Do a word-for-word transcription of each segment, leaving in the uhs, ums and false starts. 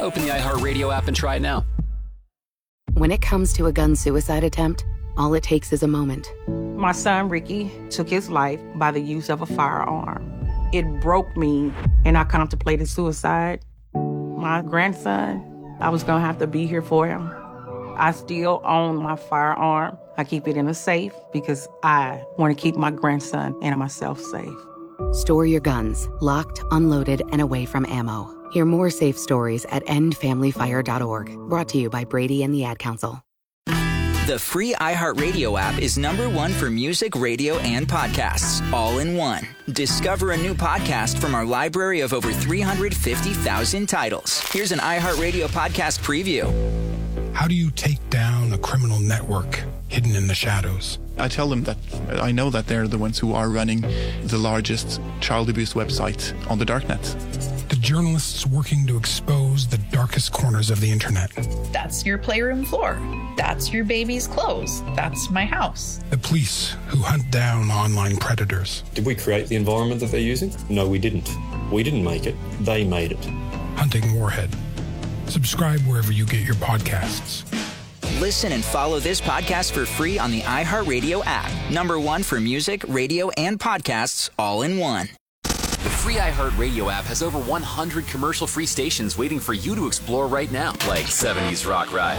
Open the iHeartRadio app and try it now. When it comes to a gun suicide attempt, all it takes is a moment. My son, Ricky, took his life by the use of a firearm. It broke me, and I contemplated suicide. My grandson, I was going to have to be here for him. I still own my firearm. I keep it in a safe because I want to keep my grandson and myself safe. Store your guns, locked, unloaded, and away from ammo. Hear more safe stories at end family fire dot org. Brought to you by Brady and the Ad Council. The free iHeartRadio app is number one for music, radio, and podcasts, all in one. Discover a new podcast from our library of over three hundred fifty thousand titles. Here's an iHeartRadio podcast preview. How do you take down a criminal network hidden in the shadows? I tell them that I know that they're the ones who are running the largest child abuse website on the darknet. The journalists working to expose the darkest corners of the internet. That's your playroom floor. That's your baby's clothes. That's my house. The police who hunt down online predators. Did we create the environment that they're using? No, we didn't. We didn't make it. They made it. Hunting Warhead. Subscribe wherever you get your podcasts. Listen and follow this podcast for free on the iHeartRadio app. Number one for music, radio, and podcasts, all in one. The free iHeartRadio app has over one hundred commercial-free stations waiting for you to explore right now, like seventies Rock Ride,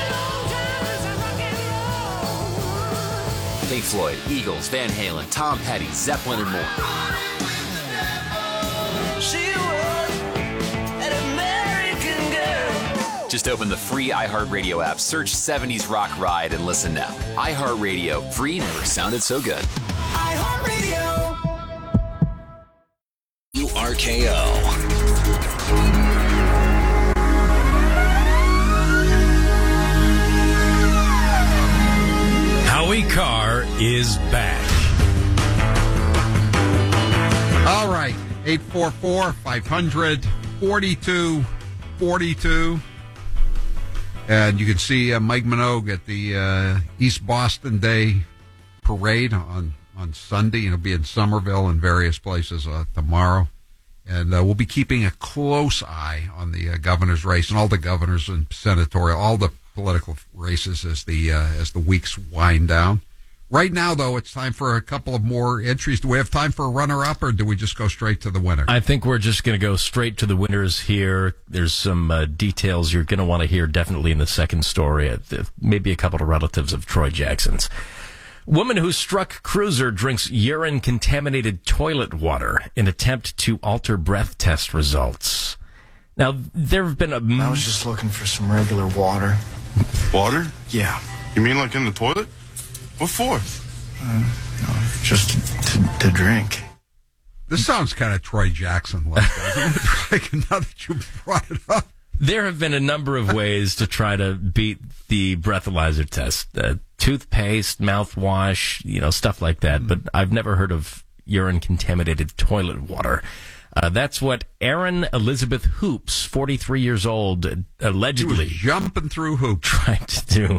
Pink Floyd, Eagles, Van Halen, Tom Petty, Zeppelin, and more. Just open the free iHeartRadio app, search seventies Rock Ride, and listen now. iHeartRadio, free never sounded so good. iHeartRadio. U R K O. Howie Carr is back. All right. eight four four, five hundred, forty-two forty-two. And you can see uh, Mike Minogue at the uh, East Boston Day Parade on, on Sunday. He'll be in Somerville and various places uh, tomorrow. And uh, we'll be keeping a close eye on the uh, governor's race and all the governors and senatorial, all the political races as the uh, as the weeks wind down. Right now, though, it's time for a couple of more entries. Do we have time for a runner-up, or do we just go straight to the winner? I think we're just going to go straight to the winners here. There's some uh, details you're going to want to hear definitely in the second story. Uh, maybe a couple of relatives of Troy Jackson's. Woman who struck cruiser drinks urine-contaminated toilet water in attempt to alter breath test results. Now, there have been a... I was just looking for some regular water. Water? Yeah. You mean like in the toilet? What for? Uh, no, just to, to drink. This sounds kind of Troy Jackson-like, doesn't it? Like, now that you brought it up. There have been a number of ways to try to beat the breathalyzer test. Uh, toothpaste, mouthwash, you know, stuff like that. Mm. But I've never heard of urine-contaminated toilet water. Uh, that's what Erin Elizabeth Hoops, forty-three years old, allegedly... jumping through hoops. Tried to do...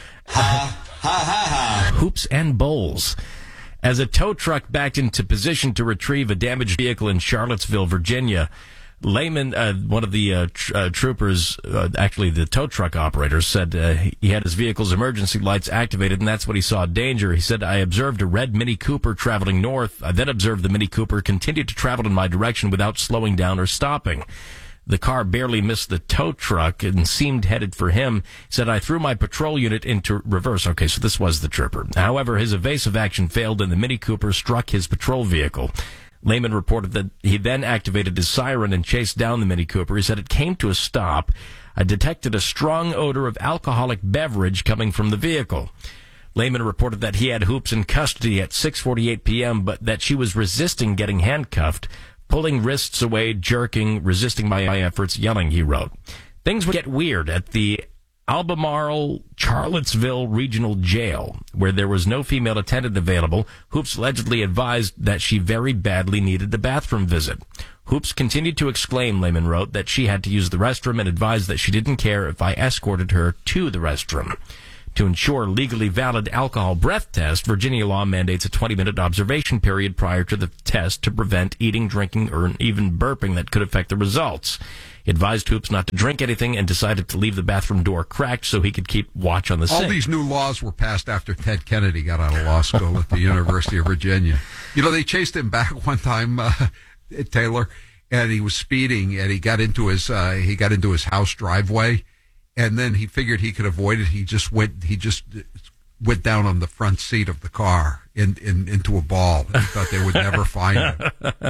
Ha, ha, ha, ha. Hoops and bowls. As a tow truck backed into position to retrieve a damaged vehicle in Charlottesville, Virginia, Layman, uh, one of the uh, tr- uh, troopers, uh, actually the tow truck operator, said uh, he had his vehicle's emergency lights activated, and that's when he saw danger. He said, I observed a red Mini Cooper traveling north. I then observed the Mini Cooper continue to travel in my direction without slowing down or stopping. The car barely missed the tow truck and seemed headed for him. He said, I threw my patrol unit into reverse. Okay, so this was the trooper. However, his evasive action failed, and the Mini Cooper struck his patrol vehicle. Layman reported that he then activated his siren and chased down the Mini Cooper. He said it came to a stop. I detected a strong odor of alcoholic beverage coming from the vehicle. Layman reported that he had Hoops in custody at six forty-eight p.m., but that she was resisting getting handcuffed, pulling wrists away, jerking, resisting my efforts, yelling, he wrote. Things would get weird at the Albemarle Charlottesville Regional Jail, where there was no female attendant available. Hoops allegedly advised that she very badly needed a bathroom visit. Hoops continued to exclaim, Layman wrote, that she had to use the restroom and advised that she didn't care if I escorted her to the restroom. To ensure legally valid alcohol breath test, Virginia law mandates a twenty-minute observation period prior to the test to prevent eating, drinking, or even burping that could affect the results. He advised Hoops not to drink anything and decided to leave the bathroom door cracked so he could keep watch on the All sink. these new laws were passed after Ted Kennedy got out of law school at the University of Virginia. You know, they chased him back one time, uh, Taylor, and he was speeding, and he got into his uh, he got into his house driveway, and then he figured he could avoid it. He just went he just went down on the front seat of the car in, in into a ball. He thought they would never find him.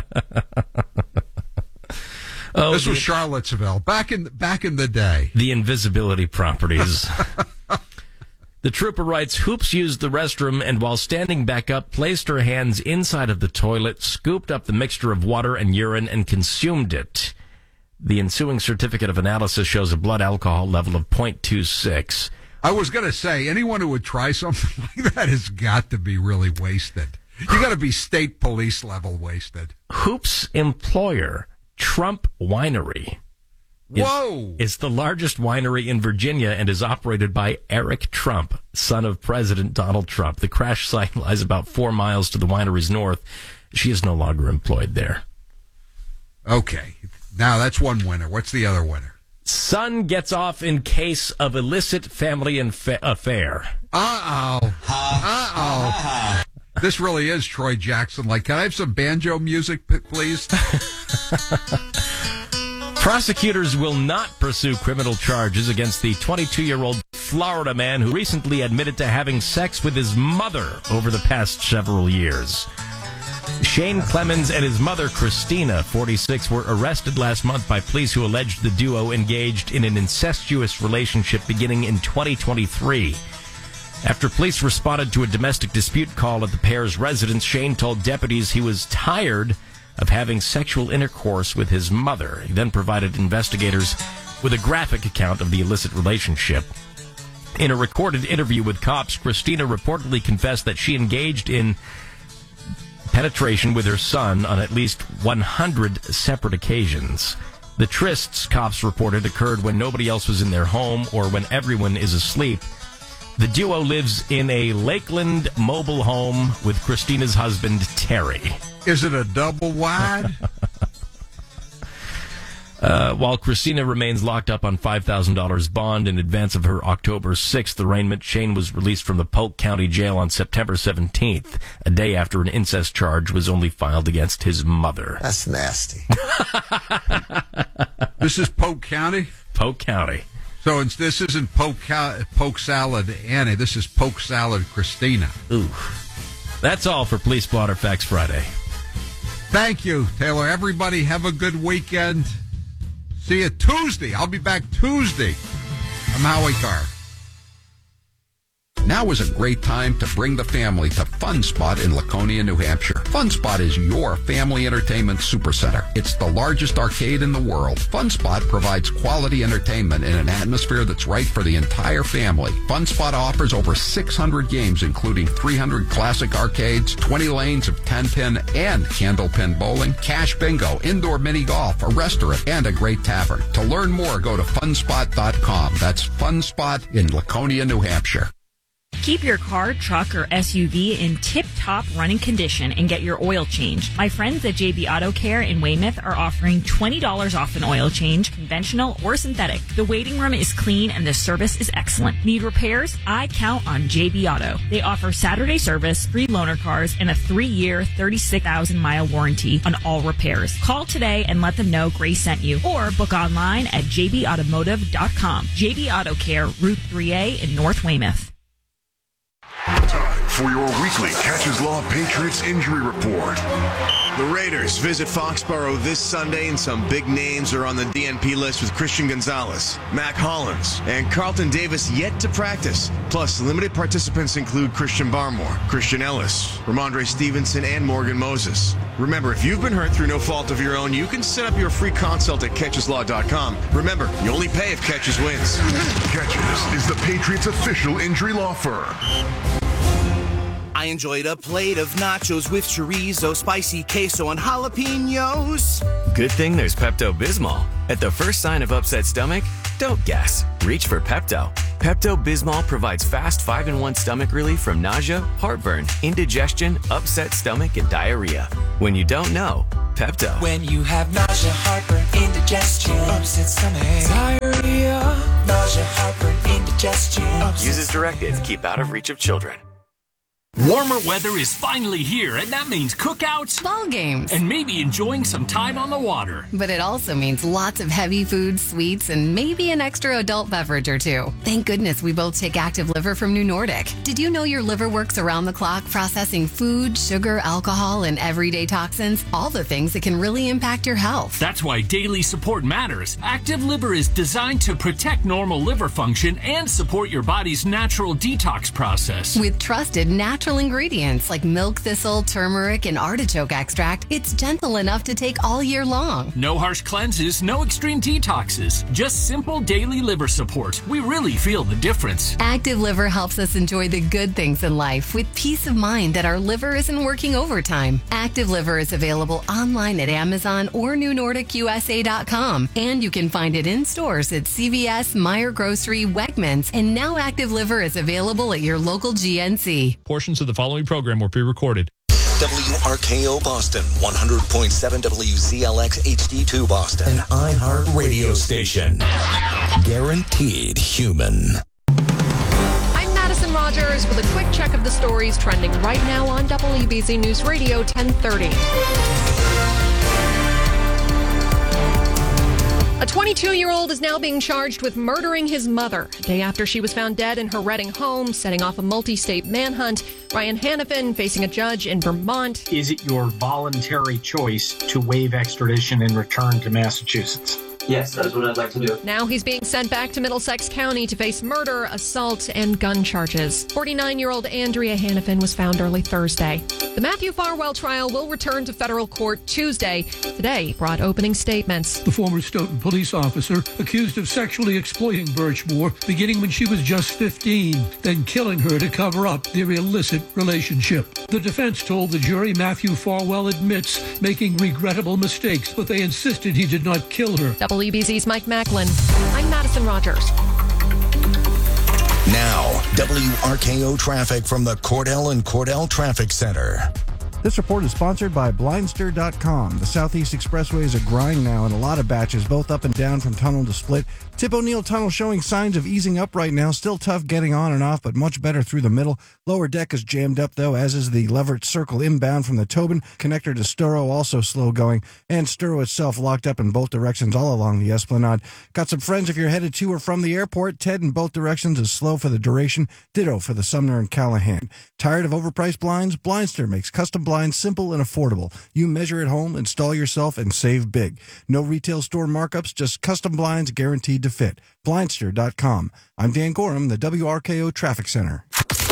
Oh, this was the, Charlottesville back in back in the day. The invisibility properties. The trooper writes, Hoops used the restroom and while standing back up, placed her hands inside of the toilet, scooped up the mixture of water and urine, and consumed it. The ensuing certificate of analysis shows a blood alcohol level of point two six. I was going to say, anyone who would try something like that has got to be really wasted. You got to be state police level wasted. Hoops' employer, Trump Winery, is, Whoa! is the largest winery in Virginia and is operated by Eric Trump, son of President Donald Trump. The crash site lies about four miles to the winery's north. She is no longer employed there. Okay. Now that's one winner. What's the other winner? Son gets off in case of illicit family infa- affair. Uh-oh. Uh-oh. This really is Troy Jackson. Like, can I have some banjo music, please? Prosecutors will not pursue criminal charges against the twenty-two-year-old Florida man who recently admitted to having sex with his mother over the past several years. Shane Clemens and his mother, Christina, forty-six, were arrested last month by police who alleged the duo engaged in an incestuous relationship beginning in twenty twenty-three. After police responded to a domestic dispute call at the pair's residence, Shane told deputies he was tired of having sexual intercourse with his mother. He then provided investigators with a graphic account of the illicit relationship. In a recorded interview with cops, Christina reportedly confessed that she engaged in penetration with her son on at least one hundred separate occasions. The trysts, cops reported, occurred when nobody else was in their home or when everyone is asleep. The duo lives in a Lakeland mobile home with Christina's husband, Terry. Is it a double wide? Uh, while Christina remains locked up on five thousand dollars bond in advance of her October sixth arraignment, Shane was released from the Polk County Jail on September seventeenth, a day after an incest charge was only filed against his mother. That's nasty. This is Polk County? Polk County. So it's, this isn't Polk, Polk Salad Annie. This is Polk Salad Christina. Ooh. That's all for Police Blotter Facts Friday. Thank you, Taylor. Everybody have a good weekend. See you Tuesday. I'll be back Tuesday. I'm Howie Carr. Now is a great time to bring the family to Fun Spot in Laconia, New Hampshire. Fun Spot is your family entertainment supercenter. It's the largest arcade in the world. Fun Spot provides quality entertainment in an atmosphere that's right for the entire family. Fun Spot offers over six hundred games, including three hundred classic arcades, twenty lanes of ten-pin and candlepin bowling, cash bingo, indoor mini golf, a restaurant, and a great tavern. To learn more, go to fun spot dot com. That's Fun Spot in Laconia, New Hampshire. Keep your car, truck, or S U V in tip-top running condition and get your oil changed. My friends at J B Auto Care in Weymouth are offering twenty dollars off an oil change, conventional or synthetic. The waiting room is clean and the service is excellent. Need repairs? I count on J B Auto. They offer Saturday service, free loaner cars, and a three-year, thirty-six thousand mile warranty on all repairs. Call today and let them know Grace sent you, or book online at j b automotive dot com. J B Auto Care, Route three A in North Weymouth. Time for your weekly Catches Law Patriots injury report. The Raiders visit Foxborough this Sunday, and some big names are on the D N P list with Christian Gonzalez, Mac Hollins, and Carlton Davis yet to practice. Plus, limited participants include Christian Barmore, Christian Ellis, Ramondre Stevenson, and Morgan Moses. Remember, if you've been hurt through no fault of your own, you can set up your free consult at catches law dot com. Remember, you only pay if Catches wins. Catches is the Patriots' official injury law firm. I enjoyed a plate of nachos with chorizo, spicy queso, and jalapenos. Good thing there's Pepto-Bismol. At the first sign of upset stomach, don't guess. Reach for Pepto. Pepto-Bismol provides fast five in one stomach relief from nausea, heartburn, indigestion, upset stomach, and diarrhea. When you don't know, Pepto. When you have nausea, heartburn, indigestion, upset stomach, diarrhea, nausea, heartburn, indigestion. Use as directed. Keep out of reach of children. Warmer weather is finally here, and that means cookouts, ball games, and maybe enjoying some time on the water. But it also means lots of heavy foods, sweets, and maybe an extra adult beverage or two. Thank goodness we both take Active Liver from New Nordic. Did you know your liver works around the clock processing food, sugar, alcohol, and everyday toxins? All the things that can really impact your health. That's why daily support matters. Active Liver is designed to protect normal liver function and support your body's natural detox process. With trusted natural Natural ingredients like milk thistle, turmeric, and artichoke extract, it's gentle enough to take all year long. No harsh cleanses, no extreme detoxes, just simple daily liver support. We really feel the difference. Active Liver helps us enjoy the good things in life with peace of mind that our liver isn't working overtime. Active Liver is available online at Amazon or new nordic u s a dot com, and you can find it in stores at C V S, Meijer Grocery, Wegmans, and now Active Liver is available at your local G N C. Portions of the following program were pre-recorded. W R K O Boston, one hundred point seven W Z L X H D two Boston. An iHeart radio station. Guaranteed human. I'm Madison Rogers with a quick check of the stories trending right now on W B Z News Radio ten thirty. A twenty-two-year-old is now being charged with murdering his mother a day after she was found dead in her Reading home, setting off a multi-state manhunt. Ryan Hannafin facing a judge in Vermont. Is it your voluntary choice to waive extradition and return to Massachusetts? Yes, that's what I'd like to do. Now he's being sent back to Middlesex County to face murder, assault, and gun charges. forty-nine-year-old Andrea Hannafin was found early Thursday. The Matthew Farwell trial will return to federal court Tuesday. Today brought opening statements. The former Stoughton police officer accused of sexually exploiting Birchmore beginning when she was just fifteen, then killing her to cover up their illicit relationship. The defense told the jury Matthew Farwell admits making regrettable mistakes, but they insisted he did not kill her. W B Z's Mike Macklin. I'm Madison Rogers. Now, W R K O traffic from the Cordell and Cordell Traffic Center. This report is sponsored by Blindster dot com. The Southeast Expressway is a grind now in a lot of batches, both up and down from tunnel to split. Tip O'Neill Tunnel showing signs of easing up right now. Still tough getting on and off, but much better through the middle. Lower deck is jammed up, though, as is the Leverett Circle inbound from the Tobin. Connector to Sturrow also slow going, and Sturrow itself locked up in both directions all along the Esplanade. Got some friends if you're headed to or from the airport. Ted in both directions is slow for the duration. Ditto for the Sumner and Callahan. Tired of overpriced blinds? Blindster makes custom blinds simple and affordable. You measure at home, install yourself, and save big. No retail store markups, just custom blinds guaranteed to fit. Blindster dot com. I'm Dan Gorham, the W R K O Traffic Center.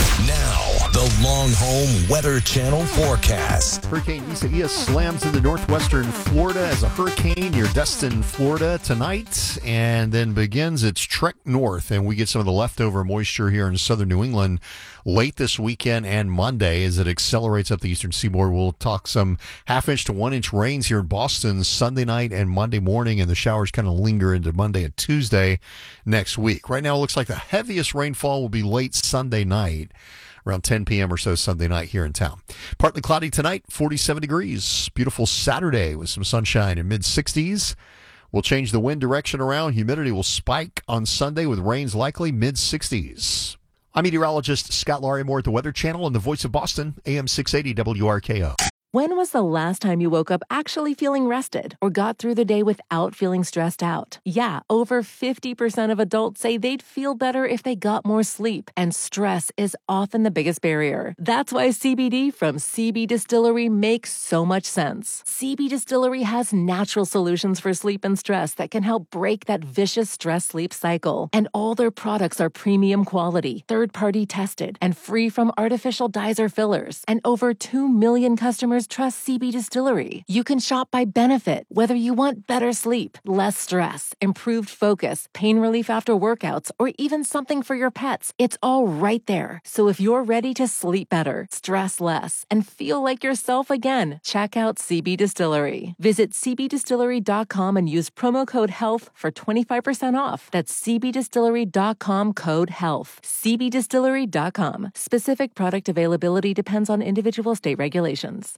Now, the Long Home Weather Channel forecast. Hurricane Isaias slams into northwestern Florida as a hurricane near Destin, Florida tonight, and then begins its trek north, and we get some of the leftover moisture here in southern New England late this weekend and Monday as it accelerates up the eastern seaboard. We'll talk some half-inch to one-inch rains here in Boston Sunday night and Monday morning, and the showers kind of linger into Monday and Tuesday next week. Right now, it looks like the heaviest rainfall will be late Sunday night, around ten p.m. or so Sunday night here in town. Partly cloudy tonight, forty-seven degrees. Beautiful Saturday with some sunshine in mid-sixties. We'll change the wind direction around. Humidity will spike on Sunday with rains likely mid-sixties. I'm meteorologist Scott Larimore at the Weather Channel and the Voice of Boston, A M six eighty W R K O. When was the last time you woke up actually feeling rested or got through the day without feeling stressed out? Yeah, over fifty percent of adults say they'd feel better if they got more sleep, and stress is often the biggest barrier. That's why C B D from C B Distillery makes so much sense. C B Distillery has natural solutions for sleep and stress that can help break that vicious stress-sleep cycle. And all their products are premium quality, third-party tested, and free from artificial dyes or fillers. And over two million customers customers trust C B Distillery. You can shop by benefit, whether you want better sleep, less stress, improved focus, pain relief after workouts, or even something for your pets. It's all right there. So if you're ready to sleep better, stress less, and feel like yourself again, check out C B Distillery. Visit c b distillery dot com and use promo code HEALTH for twenty-five percent off. That's c b distillery dot com code HEALTH. c b distillery dot com. Specific product availability depends on individual state regulations.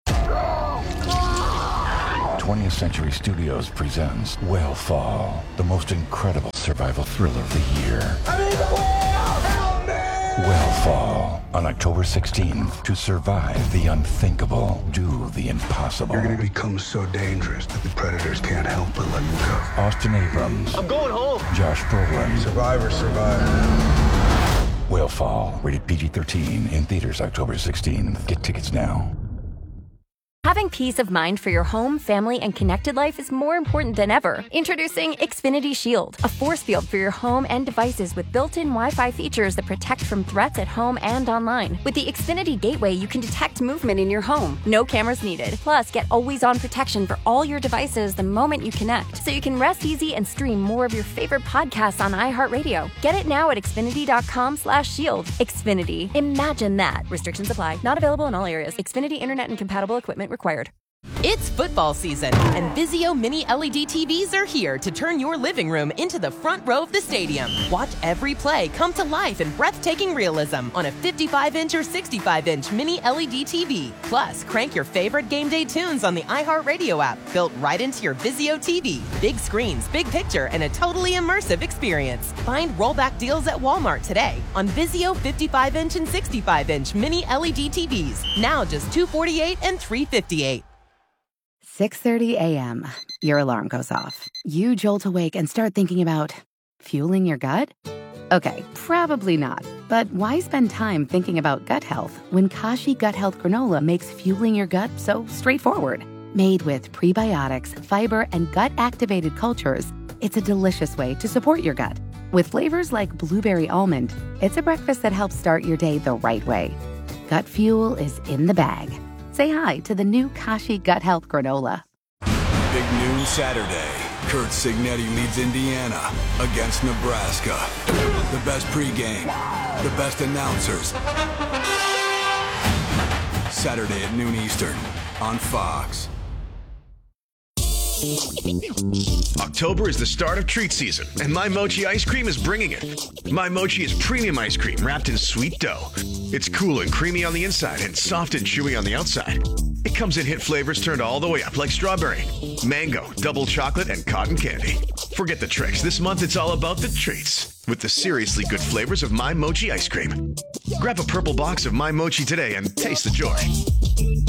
twentieth Century Studios presents Whale the most incredible survival thriller of the year. I mean, the whale! Help me! Whale on October sixteenth. To survive the unthinkable, do the impossible. You're going to become so dangerous that the predators can't help but let you go. Austin Abrams. I'm going home. Josh Brolin. Survivor, survivor. Whale, rated P G thirteen, in theaters October sixteenth. Get tickets now. Having peace of mind for your home, family, and connected life is more important than ever. Introducing Xfinity Shield, a force field for your home and devices with built-in Wi-Fi features that protect from threats at home and online. With the Xfinity Gateway, you can detect movement in your home. No cameras needed. Plus, get always-on protection for all your devices the moment you connect, so you can rest easy and stream more of your favorite podcasts on iHeartRadio. Get it now at xfinity dot com slash shield. Xfinity. Imagine that. Restrictions apply. Not available in all areas. Xfinity Internet and compatible equipment required. It's football season, and Vizio Mini L E D T Vs are here to turn your living room into the front row of the stadium. Watch every play come to life in breathtaking realism on a fifty-five inch or sixty-five inch Mini L E D T V. Plus, crank your favorite game day tunes on the iHeartRadio app, built right into your Vizio T V. Big screens, big picture, and a totally immersive experience. Find rollback deals at Walmart today on Vizio fifty-five inch and sixty-five inch Mini L E D T Vs. Now just two hundred forty-eight dollars and three hundred fifty-eight dollars. six thirty a.m. Your alarm goes off. You jolt awake and start thinking about fueling your gut? Okay, probably not. But why spend time thinking about gut health when Kashi Gut Health Granola makes fueling your gut so straightforward? Made with prebiotics, fiber, and gut-activated cultures, it's a delicious way to support your gut. With flavors like blueberry almond, it's a breakfast that helps start your day the right way. Gut fuel is in the bag. Say hi to the new Kashi Gut Health Granola. Big noon Saturday. Kurt Signetti leads Indiana against Nebraska. The best pregame, the best announcers. Saturday at noon Eastern on Fox. October is the start of treat season, and My Mochi ice cream is bringing it. My Mochi is premium ice cream wrapped in sweet dough. It's cool and creamy on the inside and soft and chewy on the outside. It comes in hit flavors turned all the way up, like strawberry, mango, double chocolate, and cotton candy. Forget the tricks. This month it's all about the treats with the seriously good flavors of My Mochi ice cream. Grab a purple box of My Mochi today and taste the joy.